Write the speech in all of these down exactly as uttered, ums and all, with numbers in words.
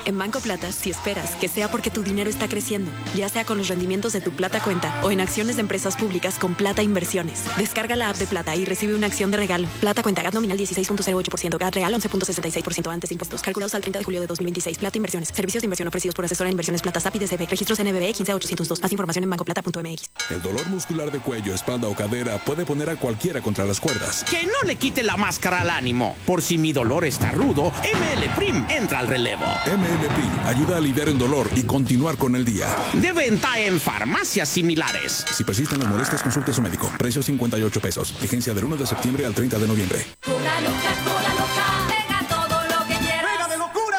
En Banco Plata, si esperas que sea porque tu dinero está creciendo, ya sea con los rendimientos de tu Plata Cuenta o en acciones de empresas públicas con Plata Inversiones. Descarga la app de Plata y recibe una acción de regalo. Plata Cuenta, G A T nominal dieciséis punto cero ocho por ciento, G A T real once punto sesenta y seis por ciento antes de impuestos. Calculados al treinta de julio de dos mil veintiséis. Plata Inversiones. Servicios de inversión ofrecidos por Asesora de Inversiones Plata S A P I D C B. Registros N B B quince ochocientos dos. Más información en bancoplata punto m x. El dolor muscular de cuello, espalda o cadera puede poner a cualquiera contra las cuerdas. Que no le quite la máscara al ánimo. Por si mi dolor está rudo, M L Prim entra al relevo. M L Prim ayuda a aliviar el dolor y continuar con el día. De venta en farmacias similares. Si persisten las molestias, consulte a su médico. Precio cincuenta y ocho pesos. Vigencia del uno de septiembre al treinta de noviembre. Cola loca, cola loca, pega todo lo que quieras. ¡Pega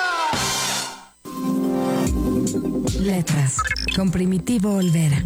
de locura! Letras, con Primitivo Olvera.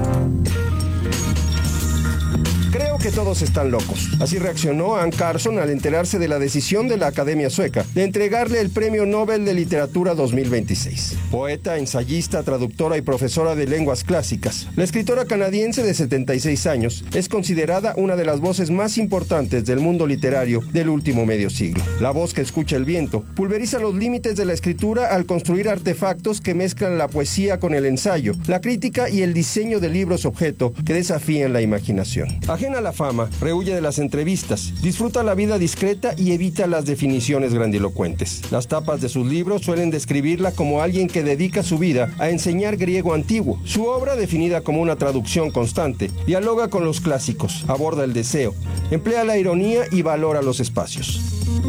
Creo que todos están locos. Así reaccionó Anne Carson al enterarse de la decisión de la Academia Sueca de entregarle el Premio Nobel de Literatura dos mil veintiséis. Poeta, ensayista, traductora y profesora de lenguas clásicas, la escritora canadiense de setenta y seis años es considerada una de las voces más importantes del mundo literario del último medio siglo. La voz que escucha el viento pulveriza los límites de la escritura al construir artefactos que mezclan la poesía con el ensayo, la crítica y el diseño de libros objeto que desafían la imaginación. Ajena a la fama, rehuye de las entrevistas, disfruta la vida discreta y evita las definiciones grandilocuentes. Las tapas de sus libros suelen describirla como alguien que dedica su vida a enseñar griego antiguo. Su obra, definida como una traducción constante, dialoga con los clásicos, aborda el deseo, emplea la ironía y valora los espacios.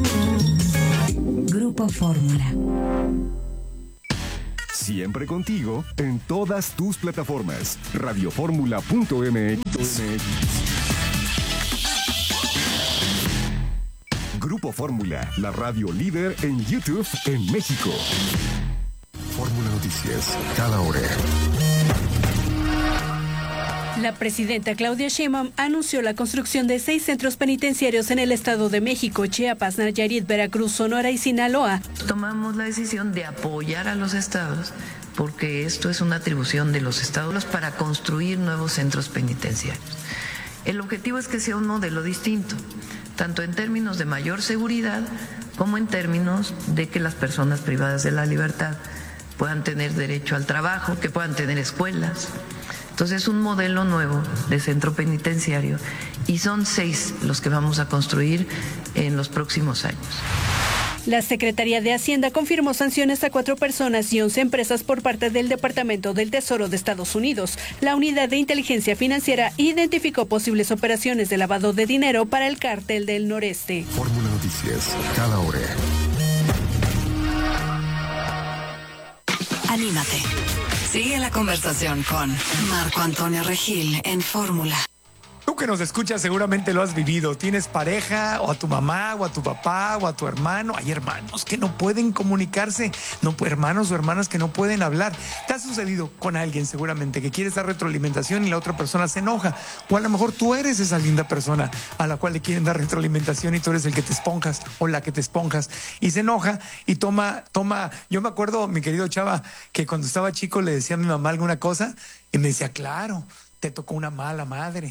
Grupo Fórmula. Siempre contigo en todas tus plataformas. radioformula punto m x. Grupo Fórmula, la radio líder en YouTube en México. Fórmula Noticias, cada hora. La presidenta Claudia Sheinbaum anunció la construcción de seis centros penitenciarios en el Estado de México, Chiapas, Nayarit, Veracruz, Sonora y Sinaloa. Tomamos la decisión de apoyar a los estados porque esto es una atribución de los estados para construir nuevos centros penitenciarios. El objetivo es que sea un modelo distinto, tanto en términos de mayor seguridad como en términos de que las personas privadas de la libertad puedan tener derecho al trabajo, que puedan tener escuelas. Entonces es un modelo nuevo de centro penitenciario y son seis los que vamos a construir en los próximos años. La Secretaría de Hacienda confirmó sanciones a cuatro personas y once empresas por parte del Departamento del Tesoro de Estados Unidos. La Unidad de Inteligencia Financiera identificó posibles operaciones de lavado de dinero para el Cártel del Noreste. Fórmula Noticias, cada hora. Anímate. Sigue la conversación con Marco Antonio Regil en Fórmula. Tú que nos escuchas seguramente lo has vivido. Tienes pareja o a tu mamá o a tu papá o a tu hermano. Hay hermanos que no pueden comunicarse, no, hermanos o hermanas que no pueden hablar. Te ha sucedido con alguien seguramente que quieres dar retroalimentación y la otra persona se enoja. O a lo mejor tú eres esa linda persona a la cual le quieren dar retroalimentación y tú eres el que te esponjas o la que te esponjas y se enoja y toma, toma. Yo me acuerdo, mi querido Chava, que cuando estaba chico le decía a mi mamá alguna cosa y me decía, claro, te tocó una mala madre.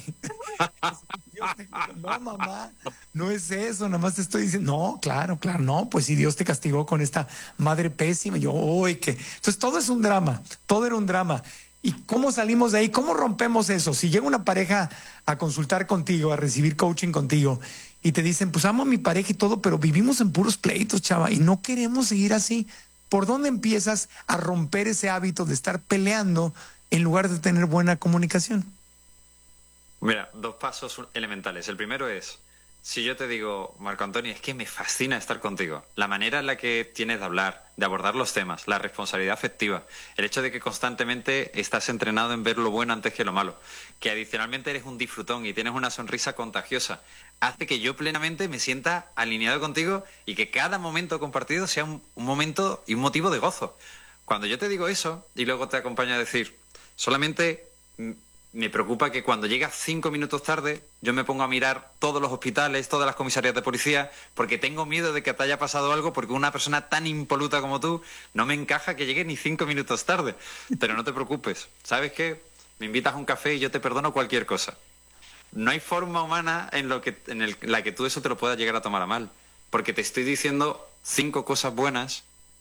No, mamá, no es eso, nada más te estoy diciendo, no, claro, claro, no, pues si Dios te castigó con esta madre pésima, yo, uy, que... Entonces todo es un drama, todo era un drama. ¿Y cómo salimos de ahí? ¿Cómo rompemos eso? Si llega una pareja a consultar contigo, a recibir coaching contigo, y te dicen, pues amo a mi pareja y todo, pero vivimos en puros pleitos, Chava, y no queremos seguir así. ¿Por dónde empiezas a romper ese hábito de estar peleando en lugar de tener buena comunicación? Mira, dos pasos elementales. El primero es, si yo te digo, Marco Antonio, es que me fascina estar contigo, la manera en la que tienes de hablar, de abordar los temas, la responsabilidad afectiva, el hecho de que constantemente estás entrenado en ver lo bueno antes que lo malo, que adicionalmente eres un disfrutón y tienes una sonrisa contagiosa, hace que yo plenamente me sienta alineado contigo y que cada momento compartido sea un, un momento y un motivo de gozo. Cuando yo te digo eso y luego te acompaño a decir, solamente me preocupa que cuando llegas cinco minutos tarde yo me pongo a mirar todos los hospitales, todas las comisarías de policía, porque tengo miedo de que te haya pasado algo, porque una persona tan impoluta como tú no me encaja que llegue ni cinco minutos tarde. Pero no te preocupes, ¿sabes qué? Me invitas a un café y yo te perdono cualquier cosa. No hay forma humana en, lo que, en el, la que tú eso te lo puedas llegar a tomar a mal, porque te estoy diciendo cinco cosas buenas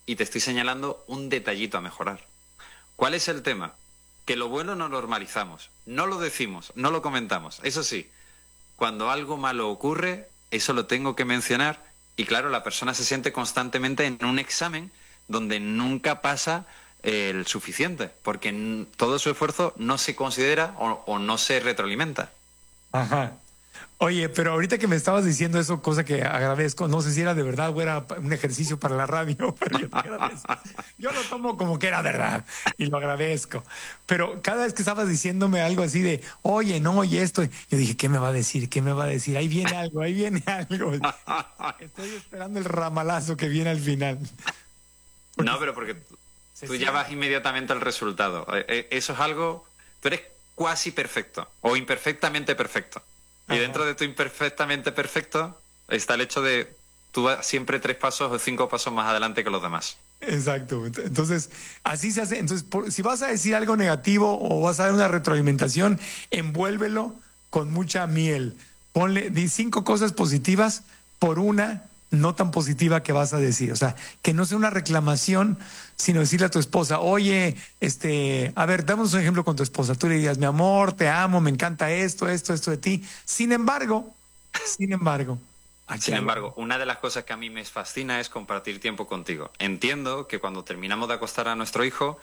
y te estoy señalando un detallito a mejorar. ¿Cuál es el tema? Que lo bueno no normalizamos, no lo decimos, no lo comentamos. Eso sí, cuando algo malo ocurre, eso lo tengo que mencionar y claro, la persona se siente constantemente en un examen donde nunca pasa el suficiente, porque todo su esfuerzo no se considera o, o no se retroalimenta. Ajá. Oye, pero ahorita que me estabas diciendo eso, cosa que agradezco, no sé si era de verdad o era un ejercicio para la radio, pero yo te agradezco. Yo lo tomo como que era verdad y lo agradezco. Pero cada vez que estabas diciéndome algo así de, oye, no, oye esto, yo dije, ¿qué me va a decir? ¿Qué me va a decir? Ahí viene algo, ahí viene algo. Estoy esperando el ramalazo que viene al final. Porque no, pero porque tú ya vas inmediatamente al resultado. Eso es algo, tú eres cuasi perfecto o imperfectamente perfecto. Y dentro de tu imperfectamente perfecto está el hecho de tú vas siempre tres pasos o cinco pasos más adelante que los demás. Exacto. Entonces, así se hace. Entonces, por, si vas a decir algo negativo o vas a dar una retroalimentación, envuélvelo con mucha miel. Ponle di cinco cosas positivas por una no tan positiva que vas a decir. O sea, que no sea una reclamación, sino decirle a tu esposa, oye, este, a ver, damos un ejemplo con tu esposa. Tú le dirías, mi amor, te amo, me encanta esto, esto, esto de ti. Sin embargo, sin embargo. Sin embargo, una de las cosas que a mí me fascina es compartir tiempo contigo. Entiendo que cuando terminamos de acostar a nuestro hijo,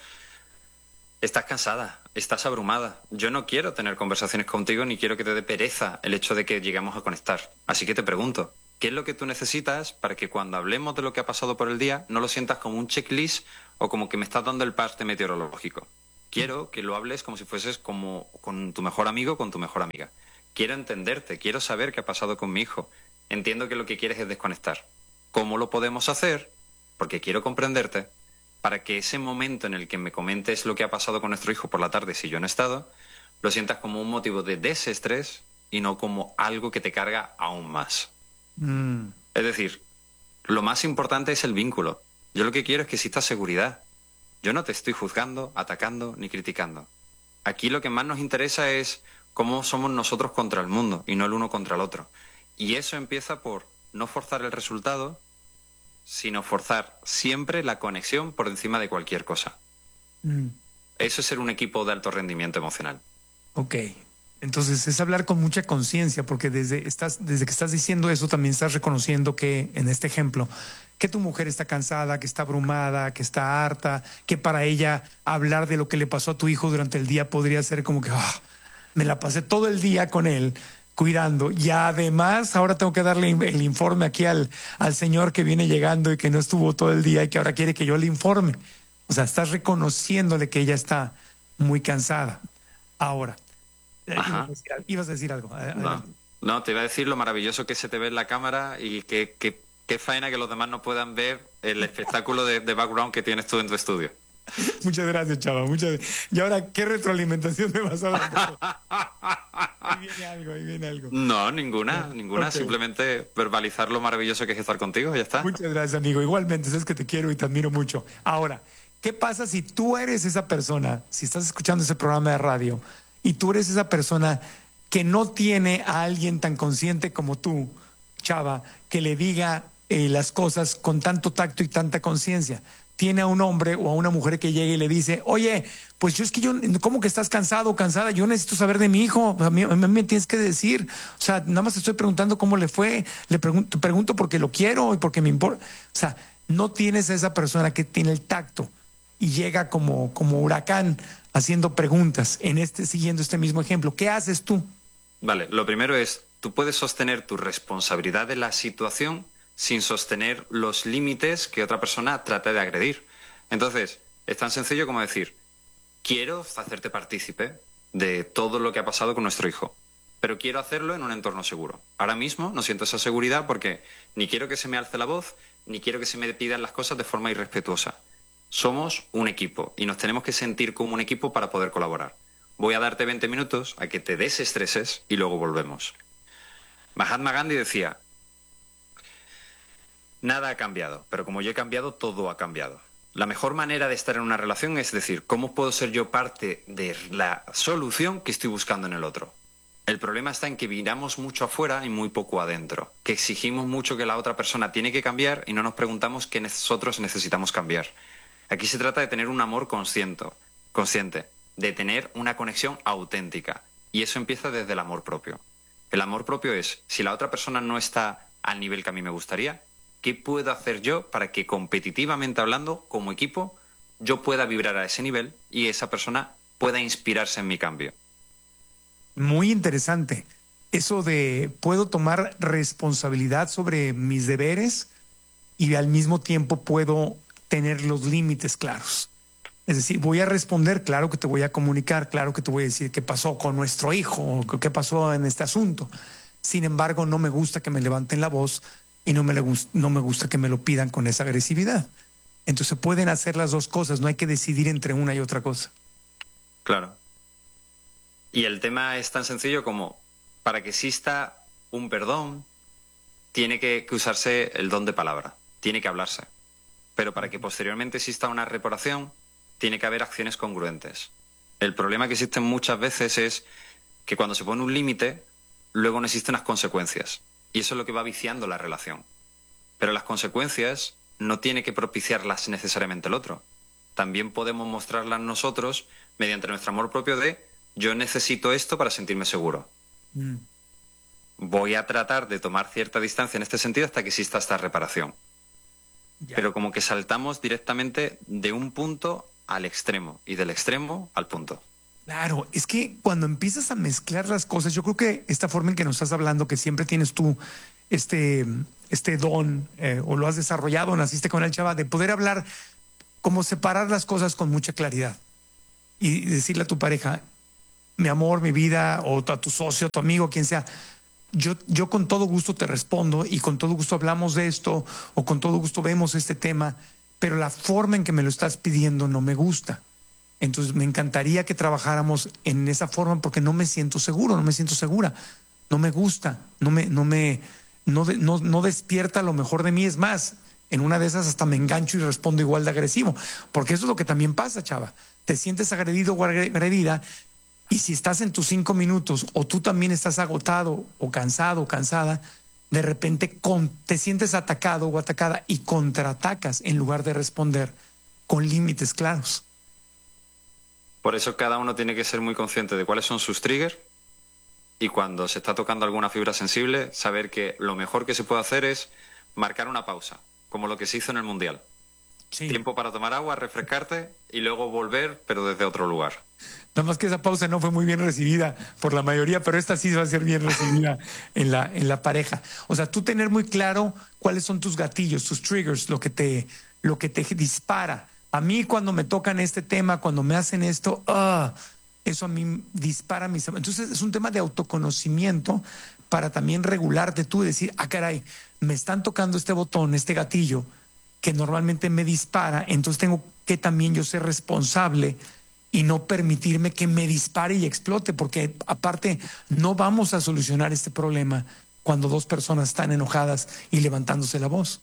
estás cansada, estás abrumada. Yo no quiero tener conversaciones contigo ni quiero que te dé pereza el hecho de que lleguemos a conectar. Así que te pregunto, ¿qué es lo que tú necesitas para que cuando hablemos de lo que ha pasado por el día no lo sientas como un checklist o como que me estás dando el parte meteorológico? Quiero que lo hables como si fueses como con tu mejor amigo o con tu mejor amiga. Quiero entenderte, quiero saber qué ha pasado con mi hijo. Entiendo que lo que quieres es desconectar. ¿Cómo lo podemos hacer? Porque quiero comprenderte para que ese momento en el que me comentes lo que ha pasado con nuestro hijo por la tarde si yo no he estado, lo sientas como un motivo de desestrés y no como algo que te carga aún más. Mm. Es decir, lo más importante es el vínculo. Yo lo que quiero es que exista seguridad. Yo no te estoy juzgando, atacando ni criticando. Aquí lo que más nos interesa es cómo somos nosotros contra el mundo y no el uno contra el otro. Y eso empieza por no forzar el resultado, sino forzar siempre la conexión por encima de cualquier cosa. Mm. Eso es ser un equipo de alto rendimiento emocional. Ok. Entonces es hablar con mucha conciencia, porque desde, estás, desde que estás diciendo eso también estás reconociendo que, en este ejemplo, que tu mujer está cansada, que está abrumada, que está harta, que para ella hablar de lo que le pasó a tu hijo durante el día podría ser como que oh, me la pasé todo el día con él cuidando y además ahora tengo que darle el informe aquí al, al señor que viene llegando y que no estuvo todo el día y que ahora quiere que yo le informe. O sea, estás reconociéndole que ella está muy cansada. Ahora, Ajá. ibas a decir algo. No, no, te iba a decir lo maravilloso que se te ve en la cámara y que, que, qué faena que los demás no puedan ver el espectáculo de, de background que tienes tú en tu estudio. Muchas gracias, Chava. Muchas... Y ahora, ¿qué retroalimentación me vas a dar? Ahí viene algo, ahí viene algo. No, ninguna, ninguna. Okay. Simplemente verbalizar lo maravilloso que es estar contigo, ya está. Muchas gracias, amigo. Igualmente, sabes que te quiero y te admiro mucho. Ahora, ¿qué pasa si tú eres esa persona, si estás escuchando ese programa de radio, y tú eres esa persona que no tiene a alguien tan consciente como tú, Chava, que le diga eh, las cosas con tanto tacto y tanta conciencia? Tiene a un hombre o a una mujer que llegue y le dice, oye, pues yo es que yo, ¿cómo que estás cansado o cansada? Yo necesito saber de mi hijo, a mí, a mí me tienes que decir. O sea, nada más te estoy preguntando cómo le fue, le pregunto, pregunto porque lo quiero y porque me importa. O sea, no tienes a esa persona que tiene el tacto y llega como, como huracán haciendo preguntas, en este, siguiendo este mismo ejemplo. ¿Qué haces tú? Vale, lo primero es, tú puedes sostener tu responsabilidad de la situación sin sostener los límites que otra persona trate de agredir. Entonces, es tan sencillo como decir, quiero hacerte partícipe de todo lo que ha pasado con nuestro hijo, pero quiero hacerlo en un entorno seguro. Ahora mismo no siento esa seguridad porque ni quiero que se me alce la voz, ni quiero que se me pidan las cosas de forma irrespetuosa. Somos un equipo y nos tenemos que sentir como un equipo para poder colaborar. Voy a darte veinte minutos a que te desestreses y luego volvemos. Mahatma Gandhi decía, nada ha cambiado, pero como yo he cambiado, todo ha cambiado. La mejor manera de estar en una relación es decir, ¿cómo puedo ser yo parte de la solución que estoy buscando en el otro? El problema está en que miramos mucho afuera y muy poco adentro, que exigimos mucho que la otra persona tiene que cambiar y no nos preguntamos qué nosotros necesitamos cambiar. Aquí se trata de tener un amor consciente, consciente, de tener una conexión auténtica. Y eso empieza desde el amor propio. El amor propio es, si la otra persona no está al nivel que a mí me gustaría, ¿qué puedo hacer yo para que competitivamente hablando, como equipo, yo pueda vibrar a ese nivel y esa persona pueda inspirarse en mi cambio? Muy interesante. Eso de puedo tomar responsabilidad sobre mis deberes y al mismo tiempo puedo tener los límites claros. Es decir, voy a responder, claro que te voy a comunicar, claro que te voy a decir qué pasó con nuestro hijo, qué pasó en este asunto. Sin embargo, no me gusta que me levanten la voz y no me, le, no me gusta que me lo pidan con esa agresividad. Entonces pueden hacer las dos cosas, no hay que decidir entre una y otra cosa. Claro. Y el tema es tan sencillo como, para que exista un perdón, tiene que, que usarse el don de palabra, tiene que hablarse. Pero para que posteriormente exista una reparación, tiene que haber acciones congruentes. El problema que existe muchas veces es que cuando se pone un límite, luego no existen las consecuencias. Y eso es lo que va viciando la relación. Pero las consecuencias no tiene que propiciarlas necesariamente el otro. También podemos mostrarlas nosotros mediante nuestro amor propio de yo necesito esto para sentirme seguro. Mm. Voy a tratar de tomar cierta distancia en este sentido hasta que exista esta reparación. Ya. Pero como que saltamos directamente de un punto al extremo y del extremo al punto. Claro, es que cuando empiezas a mezclar las cosas, yo creo que esta forma en que nos estás hablando, que siempre tienes tú este, este don, eh, o lo has desarrollado, naciste con el chava, de poder hablar, como separar las cosas con mucha claridad y decirle a tu pareja, mi amor, mi vida, o a tu socio, tu amigo, quien sea, yo, yo con todo gusto te respondo y con todo gusto hablamos de esto o con todo gusto vemos este tema, pero la forma en que me lo estás pidiendo no me gusta. Entonces me encantaría que trabajáramos en esa forma porque no me siento seguro, no me siento segura, no me gusta, no me, no me, no, de, no, no despierta lo mejor de mí. Es más, en una de esas hasta me engancho y respondo igual de agresivo, porque eso es lo que también pasa, chava. Te sientes agredido o agredida y si estás en tus cinco minutos o tú también estás agotado o cansado o cansada, de repente con, te sientes atacado o atacada y contraatacas en lugar de responder con límites claros. Por eso cada uno tiene que ser muy consciente de cuáles son sus triggers y cuando se está tocando alguna fibra sensible, saber que lo mejor que se puede hacer es marcar una pausa, como lo que se hizo en el Mundial. Sí. Tiempo para tomar agua, refrescarte y luego volver, pero desde otro lugar. Nada más que esa pausa no fue muy bien recibida por la mayoría, pero esta sí va a ser bien recibida en la, en la pareja. O sea, tú tener muy claro cuáles son tus gatillos, tus triggers, lo que te, lo que te dispara. A mí cuando me tocan este tema, cuando me hacen esto, uh, eso a mí dispara mis... Entonces es un tema de autoconocimiento para también regularte tú y decir, ah, caray, me están tocando este botón, este gatillo, que normalmente me dispara, entonces tengo que también yo ser responsable y no permitirme que me dispare y explote, porque aparte no vamos a solucionar este problema cuando dos personas están enojadas y levantándose la voz.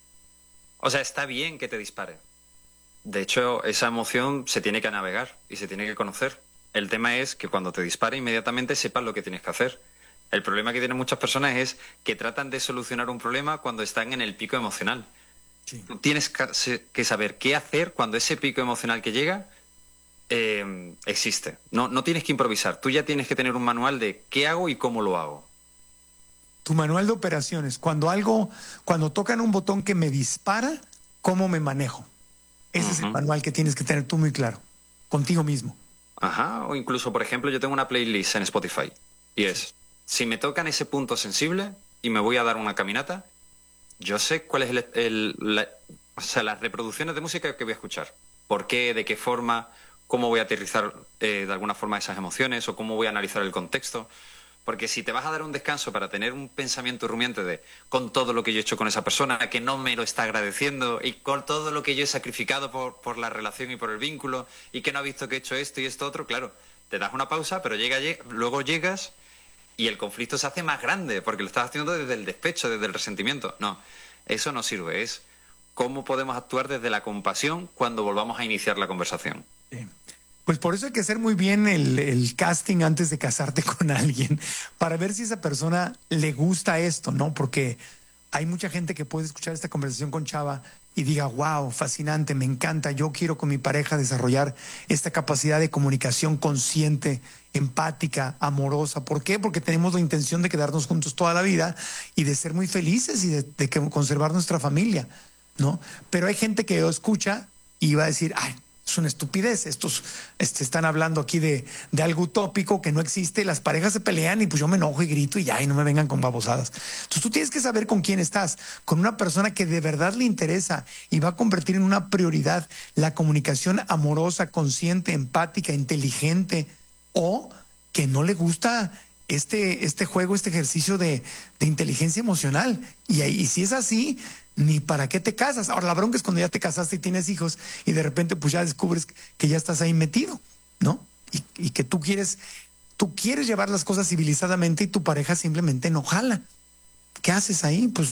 O sea, está bien que te dispare. De hecho, esa emoción se tiene que navegar y se tiene que conocer. El tema es que cuando te dispare inmediatamente sepas lo que tienes que hacer. El problema que tienen muchas personas es que tratan de solucionar un problema cuando están en el pico emocional. Sí. Tú tienes que saber qué hacer cuando ese pico emocional que llega eh, existe. No, no tienes que improvisar. Tú ya tienes que tener un manual de qué hago y cómo lo hago. Tu manual de operaciones. Cuando algo, cuando tocan un botón que me dispara, ¿cómo me manejo? Ese uh-huh. es el manual que tienes que tener tú muy claro, contigo mismo. Ajá, o incluso, por ejemplo, yo tengo una playlist en Spotify y es, si me tocan ese punto sensible y me voy a dar una caminata, yo sé cuál es el, el, la, o sea, las reproducciones de música que voy a escuchar. ¿Por qué? ¿De qué forma? ¿Cómo voy a aterrizar eh, de alguna forma esas emociones? ¿O cómo voy a analizar el contexto? Porque si te vas a dar un descanso para tener un pensamiento rumiante de con todo lo que yo he hecho con esa persona, que no me lo está agradeciendo, y con todo lo que yo he sacrificado por, por la relación y por el vínculo, y que no ha visto que he hecho esto y esto otro, claro, te das una pausa, pero llega, llega, luego llegas y el conflicto se hace más grande, porque lo estás haciendo desde el despecho, desde el resentimiento. No, eso no sirve. Es cómo podemos actuar desde la compasión cuando volvamos a iniciar la conversación. Sí. Pues por eso hay que hacer muy bien el, el casting antes de casarte con alguien, para ver si esa persona le gusta esto, ¿no? Porque hay mucha gente que puede escuchar esta conversación con Chava y diga, wow, fascinante, me encanta, yo quiero con mi pareja desarrollar esta capacidad de comunicación consciente, empática, amorosa. ¿Por qué? Porque tenemos la intención de quedarnos juntos toda la vida y de ser muy felices y de, de que, conservar nuestra familia, ¿no? Pero hay gente que lo escucha y va a decir, ay, es una estupidez, estos este, están hablando aquí de, de algo utópico que no existe, las parejas se pelean y pues yo me enojo y grito y ya, y no me vengan con babosadas. Entonces tú tienes que saber con quién estás, con una persona que de verdad le interesa y va a convertir en una prioridad la comunicación amorosa, consciente, empática, inteligente, o que no le gusta este, este juego, este ejercicio de, de inteligencia emocional. Y, y si es así, ni para qué te casas. Ahora, la bronca es cuando ya te casaste y tienes hijos y de repente pues ya descubres que ya estás ahí metido, ¿no? Y, y que tú quieres, tú quieres llevar las cosas civilizadamente y tu pareja simplemente no jala. ¿Qué haces ahí? Pues...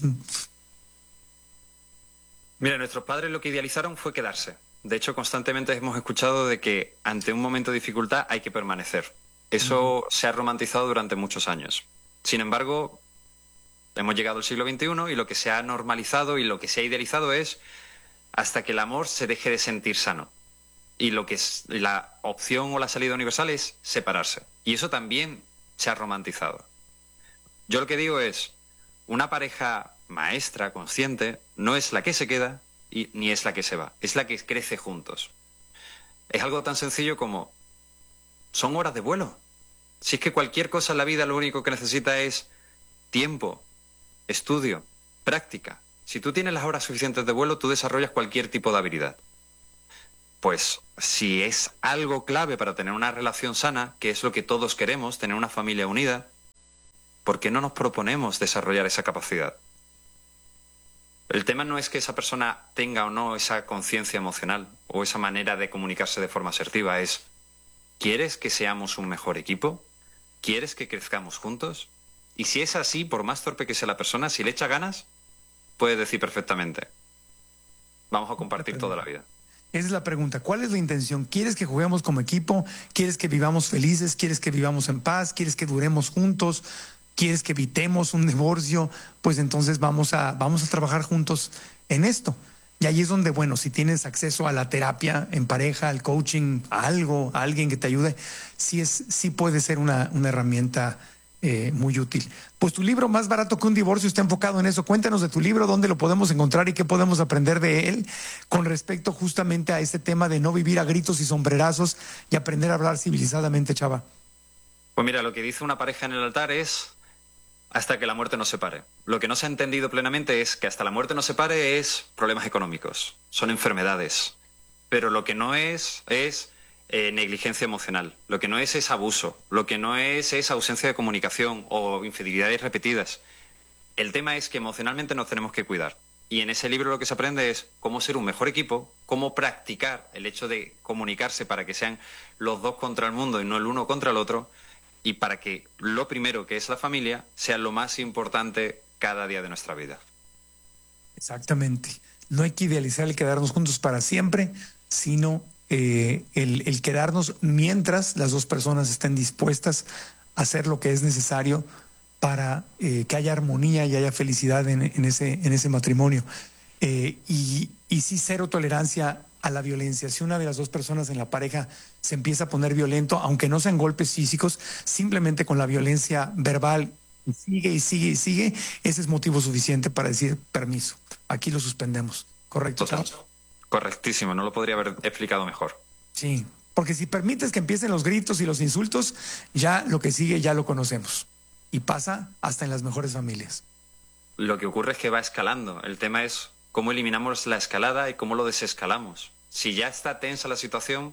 Mira, nuestros padres lo que idealizaron fue quedarse. De hecho, constantemente hemos escuchado de que ante un momento de dificultad hay que permanecer. Eso uh-huh. se ha romantizado durante muchos años. Sin embargo, hemos llegado al siglo veintiuno y lo que se ha normalizado y lo que se ha idealizado es hasta que el amor se deje de sentir sano. Y lo que es la opción o la salida universal es separarse. Y eso también se ha romantizado. Yo lo que digo es, una pareja maestra, consciente, no es la que se queda y ni es la que se va, es la que crece juntos. Es algo tan sencillo como, son horas de vuelo. Si es que cualquier cosa en la vida lo único que necesita es tiempo, estudio, práctica. Si tú tienes las horas suficientes de vuelo, tú desarrollas cualquier tipo de habilidad. Pues si es algo clave para tener una relación sana, que es lo que todos queremos, tener una familia unida, ¿por qué no nos proponemos desarrollar esa capacidad? El tema no es que esa persona tenga o no esa conciencia emocional o esa manera de comunicarse de forma asertiva, es ¿quieres que seamos un mejor equipo? ¿Quieres que crezcamos juntos? Y si es así, por más torpe que sea la persona, si le echa ganas, puede decir perfectamente, vamos a compartir toda la vida. Esa es la pregunta. ¿Cuál es la intención? ¿Quieres que juguemos como equipo? ¿Quieres que vivamos felices? ¿Quieres que vivamos en paz? ¿Quieres que duremos juntos? ¿Quieres que evitemos un divorcio? Pues entonces vamos a, vamos a trabajar juntos en esto. Y ahí es donde, bueno, si tienes acceso a la terapia en pareja, al coaching, a algo, a alguien que te ayude, sí, es, sí puede ser una, una herramienta eh, muy útil. Pues tu libro, Más barato que un divorcio, está enfocado en eso. Cuéntanos de tu libro, dónde lo podemos encontrar y qué podemos aprender de él con respecto justamente a este tema de no vivir a gritos y sombrerazos y aprender a hablar civilizadamente, Chava. Pues mira, lo que dice una pareja en el altar es hasta que la muerte nos separe. Lo que no se ha entendido plenamente es que hasta la muerte nos separe es problemas económicos, son enfermedades. Pero lo que no es, es eh, negligencia emocional. Lo que no es es abuso. Lo que no es es ausencia de comunicación o infidelidades repetidas. El tema es que emocionalmente nos tenemos que cuidar. Y en ese libro lo que se aprende es cómo ser un mejor equipo, cómo practicar el hecho de comunicarse para que sean los dos contra el mundo y no el uno contra el otro, y para que lo primero, que es la familia, sea lo más importante cada día de nuestra vida. Exactamente. No hay que idealizar el quedarnos juntos para siempre, sino eh, el, el quedarnos mientras las dos personas estén dispuestas a hacer lo que es necesario para eh, que haya armonía y haya felicidad en, en, ese, en ese matrimonio. Eh, y, y sí, cero tolerancia a la violencia. Si una de las dos personas en la pareja se empieza a poner violento, aunque no sean golpes físicos, simplemente con la violencia verbal, y sigue y sigue y sigue, ese es motivo suficiente para decir permiso. Aquí lo suspendemos. ¿Correcto? Total. Correctísimo, no lo podría haber explicado mejor. Sí, porque si permites que empiecen los gritos y los insultos, ya lo que sigue ya lo conocemos. Y pasa hasta en las mejores familias. Lo que ocurre es que va escalando. El tema es cómo eliminamos la escalada y cómo lo desescalamos. Si ya está tensa la situación,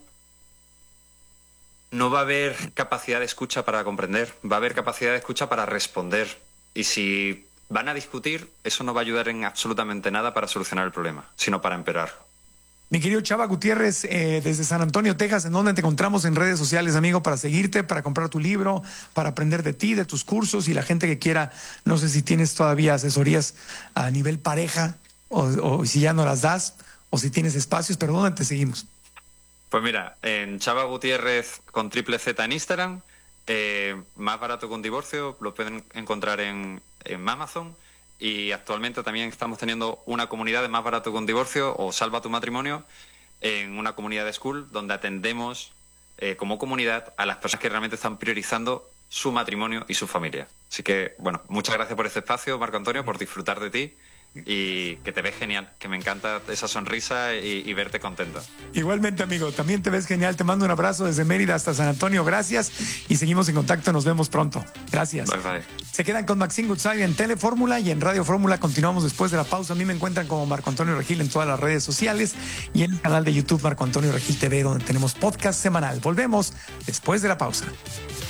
no va a haber capacidad de escucha para comprender, va a haber capacidad de escucha para responder. Y si van a discutir, eso no va a ayudar en absolutamente nada para solucionar el problema, sino para empeorar. Mi querido Chava Gutiérrez, eh, desde San Antonio, Texas, ¿en dónde te encontramos en redes sociales, amigo, para seguirte, para comprar tu libro, para aprender de ti, de tus cursos y la gente que quiera, no sé si tienes todavía asesorías a nivel pareja o, o si ya no las das o si tienes espacios, pero ¿dónde te seguimos? Pues mira, en Chava Gutiérrez con triple Z en Instagram, eh, Más barato que un divorcio, lo pueden encontrar en, en Amazon, y actualmente también estamos teniendo una comunidad de Más barato que un divorcio o Salva tu matrimonio en una comunidad de school donde atendemos eh, como comunidad a las personas que realmente están priorizando su matrimonio y su familia. Así que, bueno, muchas gracias por este espacio, Marco Antonio, por disfrutar de ti. Y que te ves genial, que me encanta esa sonrisa y, y verte contento. Igualmente, amigo, también te ves genial. Te mando un abrazo desde Mérida hasta San Antonio. Gracias y seguimos en contacto. Nos vemos pronto. Gracias. Bye, bye. Se quedan con Maxine Goodside en Telefórmula y en Radio Fórmula. Continuamos después de la pausa. A mí me encuentran como Marco Antonio Regil en todas las redes sociales y en el canal de YouTube Marco Antonio Regil T V, donde tenemos podcast semanal. Volvemos después de la pausa.